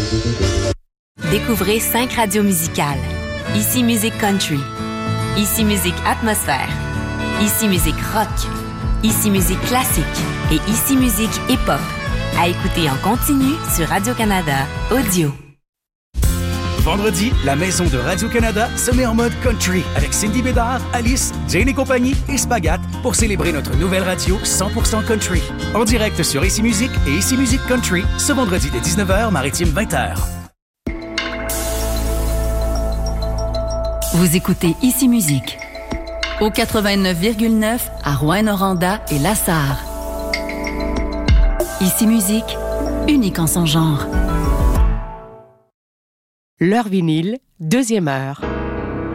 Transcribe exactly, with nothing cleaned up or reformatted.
Découvrez cinq radios musicales. Ici Musique Country. Ici Musique Atmosphère. Ici Musique Rock. Ici Musique Classique. Et Ici Musique Hip-Hop. À écouter en continu sur Radio-Canada Audio. Vendredi, la maison de Radio-Canada se met en mode country avec Cindy Bédard, Alice, Jane et compagnie et Spagat pour célébrer notre nouvelle radio cent pour cent country. En direct sur Ici Musique et Ici Musique Country ce vendredi dès dix-neuf heures, Maritime vingt heures. Vous écoutez Ici Musique au quatre-vingt-neuf virgule neuf à Rouyn-Noranda et Lassar. Ici Musique, unique en son genre. L'heure vinyle, deuxième heure.